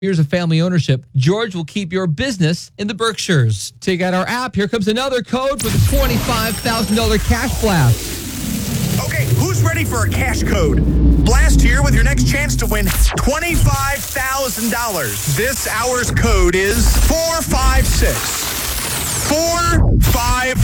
years of family ownership, George will keep your business in the Berkshires. Take out our app. Here comes another code for the $25,000 cash blast. Okay, who's ready for a cash code? Blast here with your next chance to win $25,000. This hour's code is 456. 456.